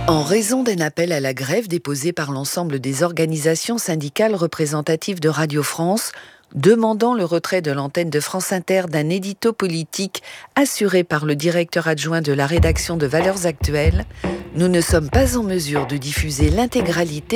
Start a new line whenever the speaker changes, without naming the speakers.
En raison d'un appel à la grève déposé par l'ensemble des organisations syndicales représentatives de Radio France, demandant le retrait de l'antenne de France Inter d'un édito politique assuré par le directeur adjoint de la rédaction de Valeurs Actuelles, nous ne sommes pas en mesure de diffuser l'intégralité